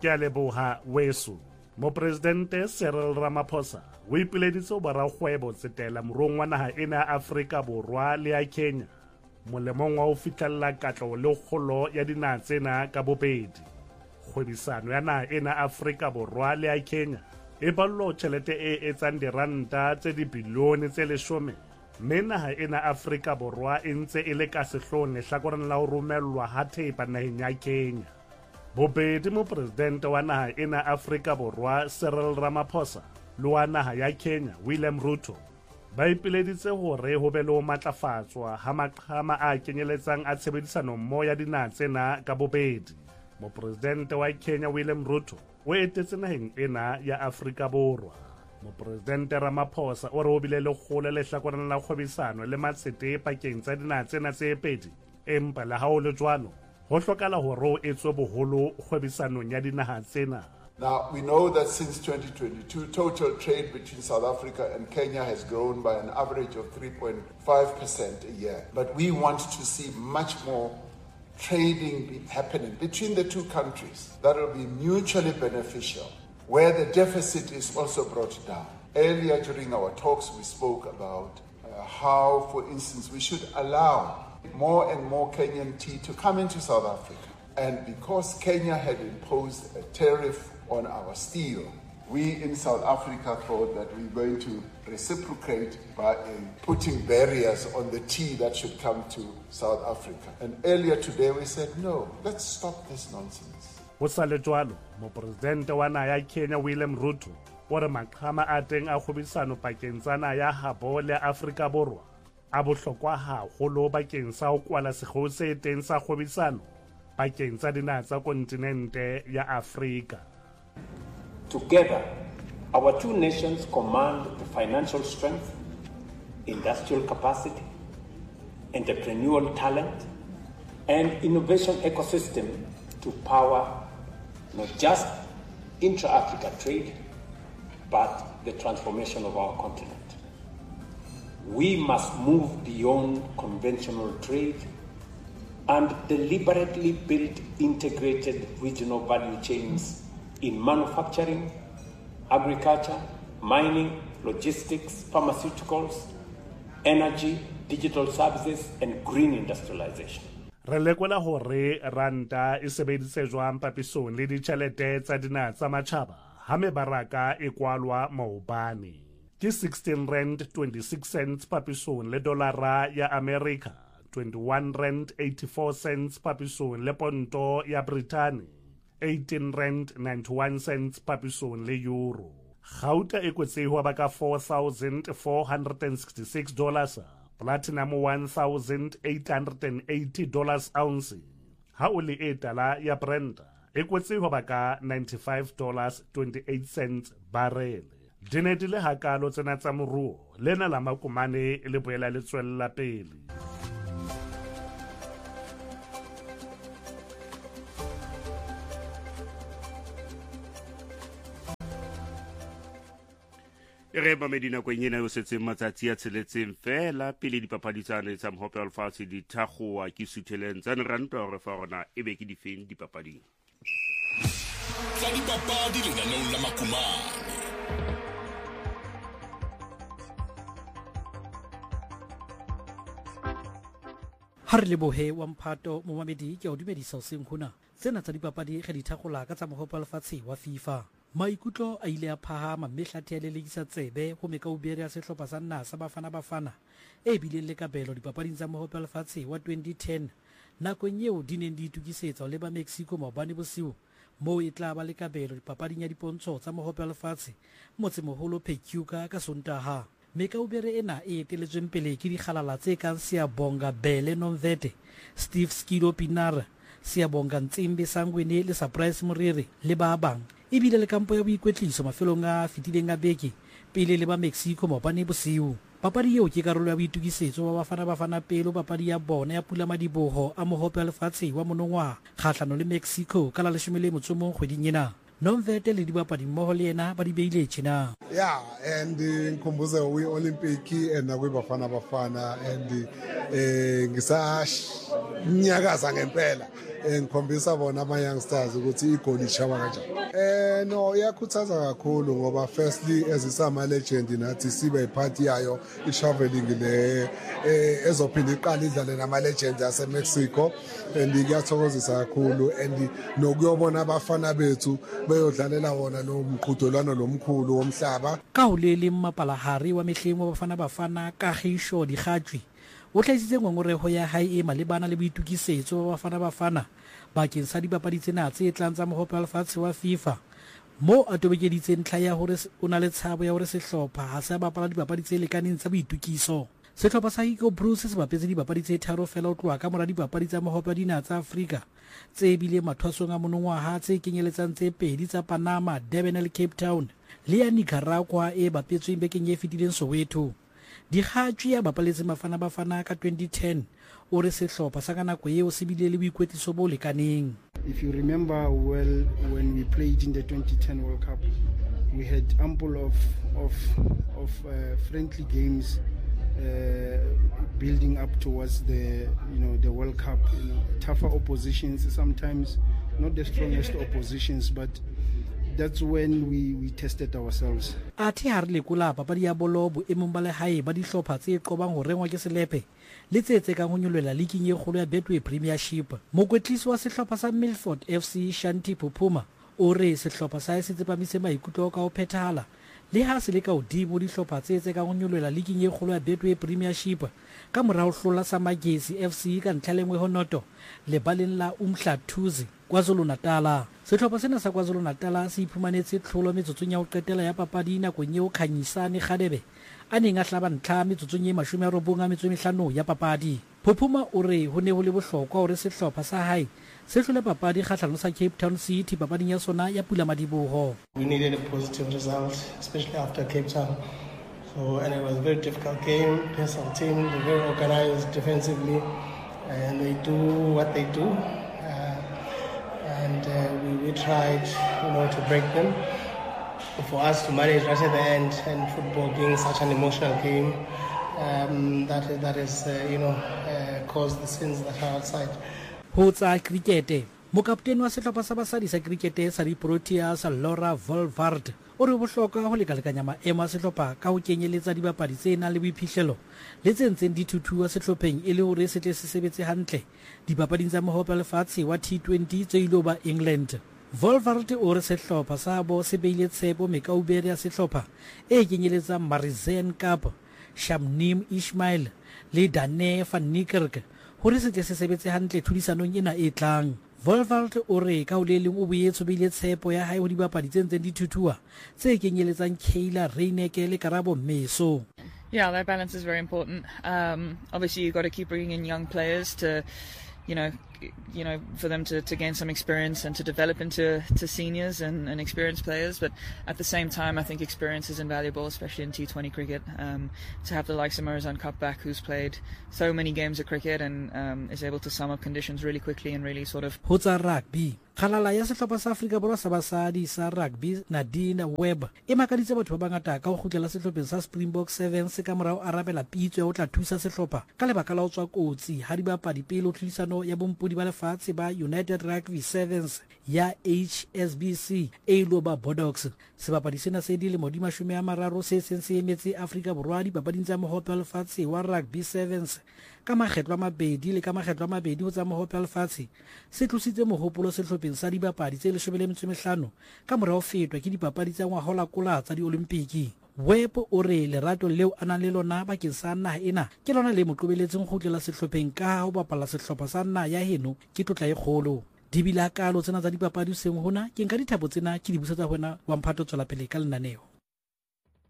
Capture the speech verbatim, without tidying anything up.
ke a leboha weso. Mopresidente Cyril Ramaphosa o ipileditse ho borakgwebo tsetela morong wa naha ena ya Afrika Borwa le ya Kenya molemong wa ho fihlella katleho le kgolo ya dinaha tsena ka bobedi. Kgwebisano ya naha ena Afrika Borwa le ya Kenya e ballo tjhelete e etsang diranta tse dibilione tse leshome, mme naha ena Afrika Borwa e ntse e le ka sehloohong lehlakoreng la ho romellwa ha thepa naheng ya Kenya. Bobedi mopresidente wa naha ena Afrika Borwa Cyril Ramaphosa le wa naha ya Kenya William Ruto ba ipileditse hore ho be le ho matlafatswa ha maqhama a kenyeletsang a tshebedisano mmoho ya dinaha tsena ka bobedi. Mopresidente wa Kenya William Ruto o etetse naheng ena ya Afrika Borwa. Mopresidente Ramaphosa o re ho bile le kgolo lehlakoreng la kgwebisano le matsete pakeng tsa dinaha tsena tse pedi, empa le ha ho le jwalo ho hlokala hore ho etswe boholo kgwebisanong ya dinaha tsena. Now, we know that since twenty twenty-two, total trade between South Africa and Kenya has grown by an average of three point five percent a year. But we want to see much more trading be happening between the two countries that will be mutually beneficial, where the deficit is also brought down. Earlier during our talks, we spoke about uh, how, for instance, we should allow more and more Kenyan tea to come into South Africa. And because Kenya had imposed a tariff on our steel, we in South Africa thought that we were going to reciprocate by uh, putting barriers on the tea that should come to South Africa. And earlier today we said, no, let's stop this nonsense. Ho sa le jwalo, mopresidente wa naha ya Kenya William Ruto o re maqhama a teng a kgwebisano pakeng tsa naha ya habo le Afrika Borwa a bohlokwa haholo bakeng sa ho kwala sekgeo se teng sa kgwebisano pakeng tsa dinaha tsa kontinente ya Afrika. Together, our two nations command the financial strength, industrial capacity, entrepreneurial talent, and innovation ecosystem to power not just intra-Africa trade, but the transformation of our continent. We must move beyond conventional trade and deliberately build integrated regional value chains in manufacturing, agriculture, mining, logistics, pharmaceuticals, energy, digital services, and green industrialization. Re lekola hore ranta e sebeditse jwang papisong le ditjhelete tsa dinaha tsa matjhaba ha mebaraka e kwalwa maobane. Ke sixteen rand twenty-six cents papisong le dolara ya America, twenty-one rand eighty-four cents papisong le ponto ya Britain, eighteen rand ninety-one cents papisong le euro. Gauta e kwetsehwa ba ka four thousand four hundred sixty-six dollars, platinum one thousand eight hundred eighty dollars ounce. Ha o le etala ya Brent e kwetsehwa ba ka ninety-five dollars twenty-eight cents barrel. Dine di le hakalo tsena tsa moruo lena la makumane le boela le tswella pele. Re ba medina ko nyena yo setseng matsatsi a tsheletseng fela pele dipapaditsane tsa Mohope wa Lefatshe di thakgoa ke sutheleng tsa ranta hore fa rona e be ke difeng dipapading. Tsa dipapadi lenaneong la makumane. Ha re lebohe wa Mphato momamedi ke o dumedisa hoseng hona. Tsena tsa dipapadi ge di thakgola ka tsa Mohope wa Lefatshe wa FIFA. Maikutlo a ile a phahama mme hlathi ya lelekisa tsebe ho meka ubere ya sehlopha sa naha sa Bafana Bafana e bile le kabelo dipapading tsa Mohope wa Lefatshe wa twenty ten. Nakong eo di neng di itukisetsa le ba Mexico maobane bosiu moo e tla ba le kabelo dipapading ya dipontsho tsa Mohope wa Lefatshe motse moholo Pekyuka ka Sontaha. Meka ubere ena e eteletsweng pele ke dikgalala tse kang Siyabonga Bele Nomvete, Steve Skido Pinara, Siyabonga Ntsimbi Sangwene le Surprise Moriri le ba bang. Ebile le kampo ya boikwetliso mafelong a fitileng a beke pele le ba Mexico maobane bosiu. Papadi eo ke karolo ya boitukisetso wa Bafana Bafana pelo papadi ya bona ya Pula Madiboho a Mohope wa Lefatshe wa monongwa kgahlano le Mexico ka la leshome le motso mong kgweding ena. Nomvete le dibapadi mmoho le yena ba di beile tjena. Yeah, and ngikhumbuza we Olympic and nakwe Bafana Bafana and eh ngisa nyakaza ngempela ngikhombisa bona ama youngsters ukuthi igoli ishawa kanjani. Eh no iyakhuthaza kakhulu ngoba firstly ezisama legend nathi sibe iphathi yayo i-traveling le ezophinda iqala idlale nama legends ase Mexico and ngiyathokozisa kakhulu and nokuyobona abafana bethu beyodlalela wona lo mqhudelwano lomkhulu womhlaba. Ka ulele mmapalahari wa mehleng wa bafana bafana Kagiso Dikgatšwi o tlaisitse ngongorego ya hae e malebana le boitukisetso ba bafana bafana bakeng sa dipapadi tsena tse tlang tsa mohope wa lefatshe wa FIFA mo a tobekeditse ntlha ya hore o na le tshabo ya hore sehlopha ha se bapala dipapadi tse lekaneng tsa boitukiso. Sehlopha sa Hugo Bruce se bapetse dipapadi tse tharo fela o tloa ka mora dipapadi tsa mohope wa dinaha tsa Afrika tse bile mathwasong a monongwaha tse kenyeletsang tse pedi tsa Panama, Durban le Cape Town le ya Nicaragua e bapetsweng bekeng e fetileng Soweto. Dikgatšwi ya bapaletse Bafana Bafana ka twenty ten o re sehlopha sa ka nako eo se bile le boikwetliso bo lekaneng. If you remember well, when we played in the twenty ten World Cup, we had ample of of of uh, friendly games uh, building up towards the you know the World Cup. You know, tougher oppositions, sometimes not the strongest oppositions, but that's when we we tested ourselves. Athe ha re lekola papadi ya bolo boemong ba lehae ba dihlopha tse qobang ho rengwa ke selepe le tse tse kang ho nyolela liking e kgolo ya Betway Premiership. Mokwetlisi wa sehlopha sa Milford F C Shanti Pupuma o re sehlopha sa se tsepamise maikutlo ka ho phethahala le ha se le ka hodimo dihlopha tse tse kang ho nyolela liking e kgolo ya Betway Premiership ka morao hlola sa Magesi F C ka ntlha lengwe ho noto le baleng la Umhlathuzi KwaZulu-Natal. Sehlopha sena sa KwaZulu-Natal se iphumanetse tlholo metsotsong ya ho qetela ya papadi nakong eo Khanyisane Khadebe a neng a hlaba ntlha metsotsong e mashome a robong a metso e mehlano ya papadi. Phuphuma o re ho ne ho le bohlokwa hore sehlopha sa hae se hlole papadi kgahlano sa Cape Town City papading ya sona ya Pula Madiboho. We needed a positive result, especially after Cape Town. So, and it was a very difficult game. Personal team, they're very organized defensively, and they do what they do. Uh, and uh, we, we tried, you know, to break them. For us to manage right at the end, and football being such an emotional game, um, that that is, uh, you know, uh, caused the sins that are outside. Ho tsa cricket, mokaptene wa sehlopha sa basadi sa cricket sa di-Proteas Laura Volvard o re bohlokwa ho lekalekanya maemo a sehlopha ka ho kenyeletsa dibapadi tse nang le boiphihlelo le tse ntseng di thuthuwa sehlopheng e le hore se tle se sebetse hantle dipapading tsa mohope wa lefatshe wa T twenty tse ilo ba England. Volvard o re sehlopha sa bo se beile tshepo mekaubere ya sehlopha e kenyeletsang Marizen Cup, Shamnim Ismail le Dane van Niekerk hore se tle se sebetse hantle thudisanong ena e tlang. Volvard o re ka uleleng o boetse beile tshepo ya hae ho dibapadi tse ntseng di thuthuwa tse kenyeletsang Kayla Reineke le Karabo Meso. Yeah, that balance is very important. Um, obviously, you've got to keep bringing in young players to, you know, you know, for them to, to gain some experience and to develop into to seniors and, and experienced players. But at the same time, I think experience is invaluable, especially in T twenty cricket. Um, to have the likes of Marizan Cup back, who's played so many games of cricket and um, is able to sum up conditions really quickly and really sort of. Hotsa rugby. Khalala ya sehlopha sa Afrika Borwa sa basadi sa rugby Nadine Webb e makaditse batho ba bangata ka ho kgutlela sehlopheng sa Springbok Sevens ka morao arabela pitso ya ho tla thusa sehlopha ka lebaka la ho tswa kotsi ha dibapadi pele ho tlhodisano ya bompodi ba lefatshe ba United Rugby Sevens ya H S B C e ilo ba Bodox. Sebapadi sena se di le mo di mashome a mararo se seng se emetse Afrika Borwa dipapading tsa mohope wa lefatshe wa Rugby Sevens ka makgetlo a mabedi le ka makgetlo a mabedi ho tsa mohope wa lefatshe se tlositse mohopolo sehlopheng sa dibapadi tse leshome le metso e mehlano ka morao fetwa ke dipapadi tsa ngwaga la kola tsa di-Olimpiki. Webb o re lerato leo a nang le lona bakeng sa naha ena ke lona le mo qobeletseng go tlela sehlopheng ka ho bapala sehlopha sa naha ya heno ke tlotla e kgolo. Di bila kalo tsena tsa dipapadi seng hona ke nka dithabo tsena ke di busetsa hona wa Mphato tswela pele ka lenaneo.